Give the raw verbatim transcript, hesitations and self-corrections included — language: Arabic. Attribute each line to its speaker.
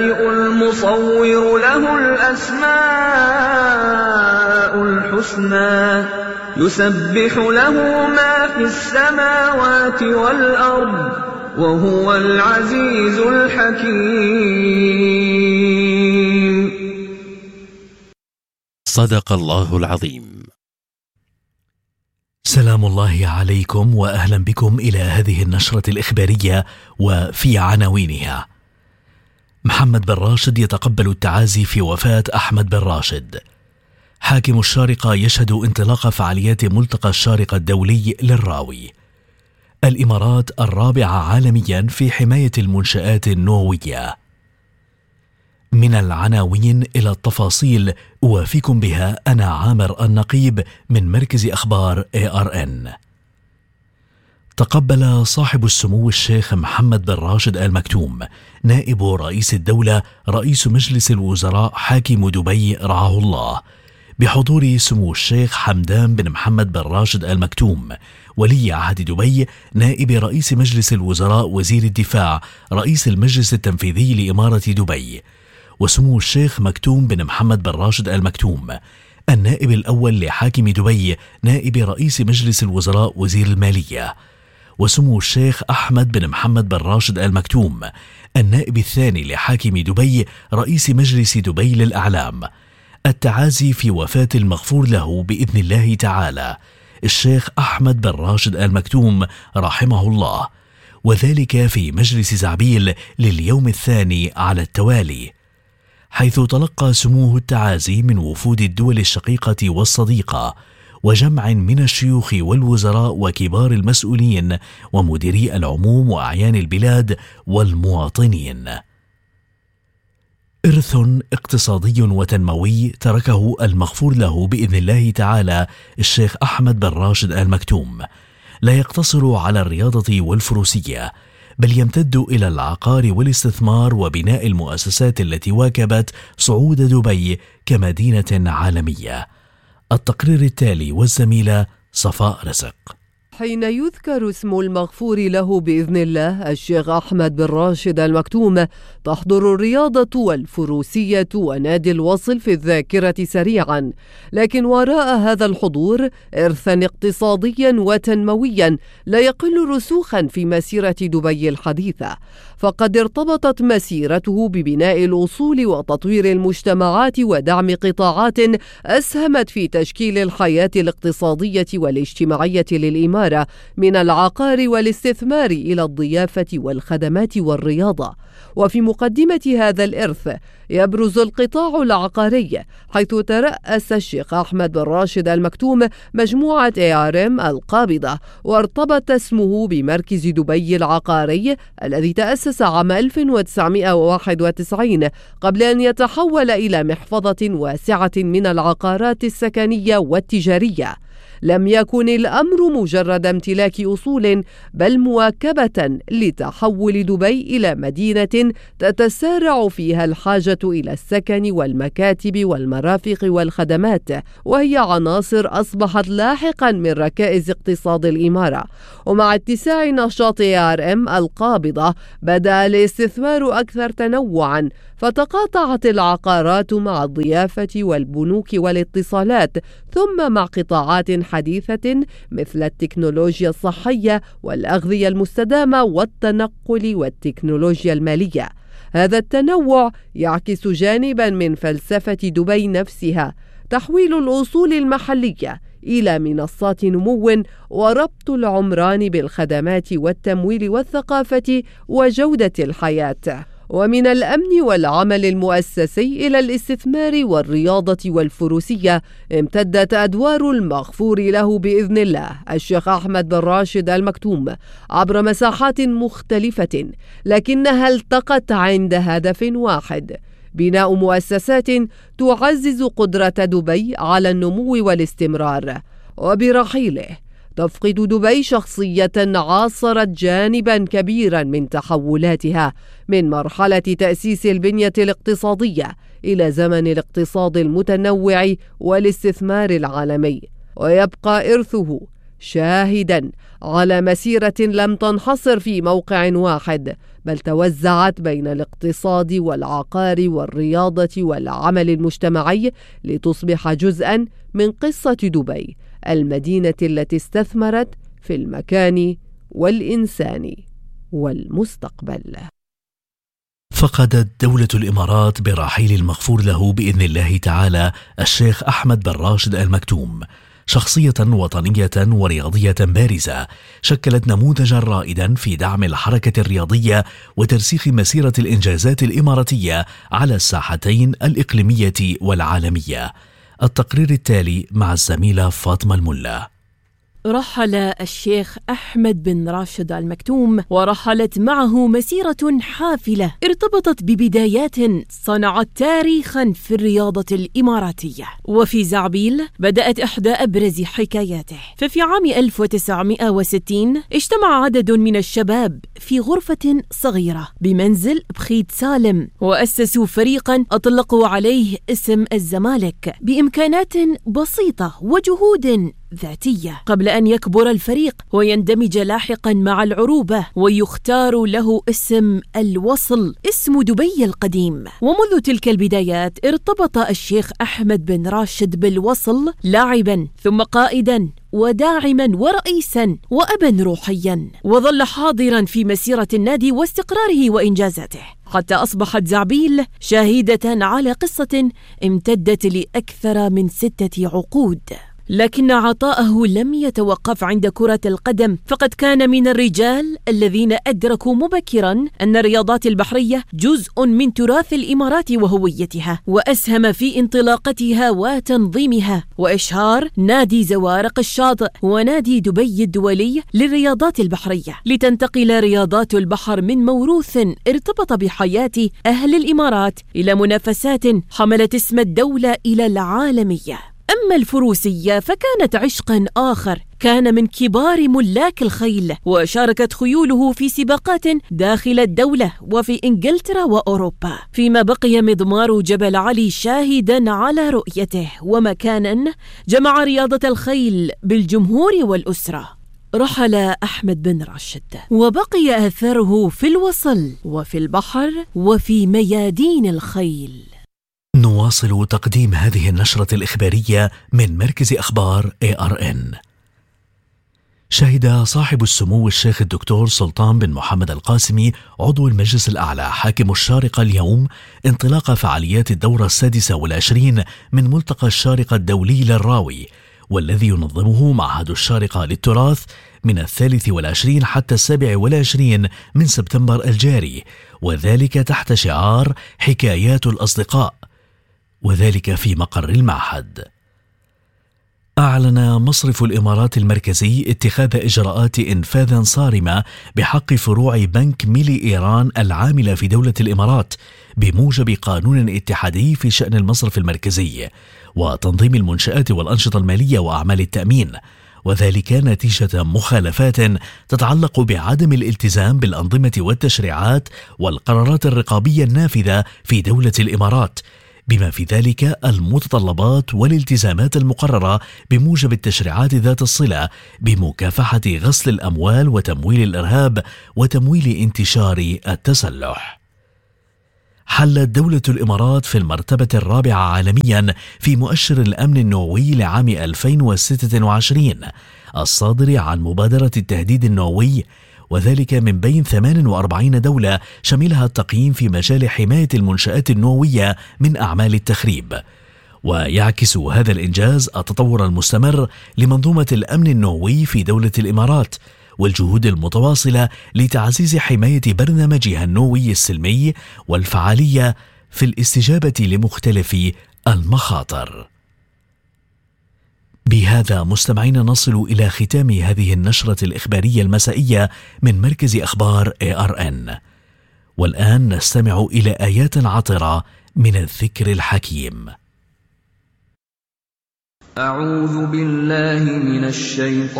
Speaker 1: المصور له الأسماء الحسنى يسبح له ما في السماوات والأرض وهو العزيز الحكيم.
Speaker 2: صدق الله العظيم.
Speaker 3: سلام الله عليكم وأهلا بكم إلى هذه النشرة الإخبارية وفي عناوينها: محمد بن راشد يتقبل التعازي في وفاة أحمد بن راشد. حاكم الشارقة يشهد انطلاق فعاليات ملتقى الشارقة الدولي للراوي. الإمارات الرابعة عالميا في حماية المنشآت النووية. من العناوين إلى التفاصيل أوافيكم بها أنا عامر النقيب من مركز أخبار إيه آر إن. تقبل صاحب السمو الشيخ محمد بن راشد آل مكتوم نائب رئيس الدولة رئيس مجلس الوزراء حاكم دبي رعاه الله بحضور سمو الشيخ حمدان بن محمد بن راشد آل مكتوم ولي عهد دبي نائب رئيس مجلس الوزراء وزير الدفاع رئيس المجلس التنفيذي لإمارة دبي، وسمو الشيخ مكتوم بن محمد بن راشد آل مكتوم النائب الأول لحاكم دبي نائب رئيس مجلس الوزراء وزير المالية، وسمو الشيخ أحمد بن محمد بن راشد آل مكتوم النائب الثاني لحاكم دبي رئيس مجلس دبي للأعلام. التعازي في وفاة المغفور له بإذن الله تعالى الشيخ أحمد بن راشد آل مكتوم رحمه الله، وذلك في مجلس زعبيل لليوم الثاني على التوالي، حيث تلقى سموه التعازي من وفود الدول الشقيقة والصديقة وجمع من الشيوخ والوزراء وكبار المسؤولين ومديري العموم وأعيان البلاد والمواطنين. إرث اقتصادي وتنموي تركه المغفور له بإذن الله تعالى الشيخ أحمد بن راشد آل مكتوم لا يقتصر على الرياضة والفروسية، بل يمتد إلى العقار والاستثمار وبناء المؤسسات التي واكبت صعود دبي كمدينة عالمية. التقرير التالي والزميلة صفاء رزق.
Speaker 4: حين يذكر اسم المغفور له بإذن الله الشيخ أحمد بن راشد آل مكتوم تحضر الرياضة والفروسية ونادي الوصل في الذاكرة سريعا، لكن وراء هذا الحضور إرثا اقتصاديا وتنمويا لا يقل رسوخا في مسيرة دبي الحديثة، فقد ارتبطت مسيرته ببناء الأصول وتطوير المجتمعات ودعم قطاعات أسهمت في تشكيل الحياة الاقتصادية والاجتماعية للإمارة، من العقار والاستثمار إلى الضيافة والخدمات والرياضة. وفي مقدمة هذا الإرث يبرز القطاع العقاري، حيث ترأس الشيخ أحمد بن راشد آل مكتوم مجموعة إيه آر إم القابضة، وارتبط اسمه بمركز دبي العقاري الذي تأسس عام ألف وتسعمائة وواحد وتسعين قبل أن يتحول إلى محفظة واسعة من العقارات السكنية والتجارية. لم يكن الأمر مجرد امتلاك أصول، بل مواكبة لتحول دبي إلى مدينة تتسارع فيها الحاجة إلى السكن والمكاتب والمرافق والخدمات، وهي عناصر أصبحت لاحقا من ركائز اقتصاد الإمارة. ومع اتساع نشاط إيه آر إم القابضة بدأ الاستثمار أكثر تنوعا، فتقاطعت العقارات مع الضيافة والبنوك والاتصالات، ثم مع قطاعات حديثة مثل التكنولوجيا الصحية والأغذية المستدامة والتنقل والتكنولوجيا المالية. هذا التنوع يعكس جانبا من فلسفة دبي نفسها، تحويل الأصول المحلية إلى منصات نمو وربط العمران بالخدمات والتمويل والثقافة وجودة الحياة. ومن الأمن والعمل المؤسسي إلى الاستثمار والرياضة والفروسية امتدت أدوار المغفور له بإذن الله الشيخ أحمد بن راشد آل مكتوم عبر مساحات مختلفة، لكنها التقت عند هدف واحد: بناء مؤسسات تعزز قدرة دبي على النمو والاستمرار. وبرحيله تفقد دبي شخصية عاصرت جانبا كبيرا من تحولاتها، من مرحلة تأسيس البنية الاقتصادية إلى زمن الاقتصاد المتنوع والاستثمار العالمي. ويبقى إرثه شاهدا على مسيرة لم تنحصر في موقع واحد، بل توزعت بين الاقتصاد والعقار والرياضة والعمل المجتمعي لتصبح جزءا من قصة دبي، المدينة التي استثمرت في المكان والإنسان والمستقبل.
Speaker 3: فقدت دولة الإمارات برحيل المغفور له بإذن الله تعالى الشيخ أحمد بن راشد آل مكتوم شخصية وطنية ورياضية بارزة، شكلت نموذجا رائدا في دعم الحركة الرياضية وترسيخ مسيرة الإنجازات الإماراتية على الساحتين الإقليمية والعالمية. التقرير التالي مع الزميلة فاطمة الملا.
Speaker 5: رحل الشيخ أحمد بن راشد آل مكتوم ورحلت معه مسيرة حافلة ارتبطت ببدايات صنعت تاريخا في الرياضة الإماراتية. وفي زعبيل بدأت إحدى أبرز حكاياته، ففي عام ألف وتسعمائة وستين اجتمع عدد من الشباب في غرفة صغيرة بمنزل بخيت سالم، وأسسوا فريقا أطلقوا عليه اسم الزمالك بإمكانات بسيطة وجهود ذاتية، قبل أن يكبر الفريق ويندمج لاحقا مع العروبة ويختار له اسم الوصل، اسم دبي القديم. ومنذ تلك البدايات ارتبط الشيخ أحمد بن راشد بالوصل لاعبا ثم قائدا وداعما ورئيسا وأبا روحيا، وظل حاضرا في مسيرة النادي واستقراره وإنجازاته، حتى أصبحت زعبيل شاهدة على قصة امتدت لأكثر من ستة عقود. لكن عطاءه لم يتوقف عند كرة القدم، فقد كان من الرجال الذين أدركوا مبكرا أن الرياضات البحرية جزء من تراث الإمارات وهويتها، وأسهم في انطلاقتها وتنظيمها وإشهار نادي زوارق الشاطئ ونادي دبي الدولي للرياضات البحرية، لتنتقل رياضات البحر من موروث ارتبط بحياة أهل الإمارات إلى منافسات حملت اسم الدولة إلى العالمية. أما الفروسية فكانت عشقا آخر، كان من كبار ملاك الخيل، وشاركت خيوله في سباقات داخل الدولة وفي إنجلترا وأوروبا، فيما بقي مضمار جبل علي شاهدا على رؤيته ومكانا جمع رياضة الخيل بالجمهور والأسرة. رحل أحمد بن راشد وبقي أثره في الوصل وفي البحر وفي ميادين الخيل.
Speaker 3: نواصل تقديم هذه النشرة الإخبارية من مركز أخبار إيه آر إن. شهد صاحب السمو الشيخ الدكتور سلطان بن محمد القاسمي عضو المجلس الأعلى حاكم الشارقة اليوم انطلاق فعاليات الدورة السادسة والعشرين من ملتقى الشارقة الدولي للراوي، والذي ينظمه معهد الشارقة للتراث من الثالث والعشرين حتى السابع والعشرين من سبتمبر الجاري، وذلك تحت شعار حكايات الأصدقاء، وذلك في مقر المعهد. أعلن مصرف الإمارات المركزي اتخاذ إجراءات إنفاذ صارمة بحق فروع بنك ميلي إيران العاملة في دولة الإمارات بموجب قانون اتحادي في شأن المصرف المركزي وتنظيم المنشآت والأنشطة المالية وأعمال التأمين، وذلك نتيجة مخالفات تتعلق بعدم الالتزام بالأنظمة والتشريعات والقرارات الرقابية النافذة في دولة الإمارات، بما في ذلك المتطلبات والالتزامات المقررة بموجب التشريعات ذات الصلة بمكافحة غسل الأموال وتمويل الإرهاب وتمويل انتشار التسلح. حلت دولة الإمارات في المرتبة الرابعة عالميا في مؤشر الأمن النووي لعام ألفين وستة وعشرين الصادر عن مبادرة التهديد النووي، وذلك من بين ثمان وأربعين دولة شملها التقييم في مجال حماية المنشآت النووية من أعمال التخريب. ويعكس هذا الإنجاز التطور المستمر لمنظومة الأمن النووي في دولة الإمارات والجهود المتواصلة لتعزيز حماية برنامجها النووي السلمي والفعالية في الاستجابة لمختلف المخاطر. بهذا مستمعين نصل إلى ختام هذه النشرة الإخبارية المسائية من مركز أخبار إيه آر إن، والآن نستمع إلى آيات عطرة من الذكر الحكيم.
Speaker 1: أعوذ بالله من الشيطان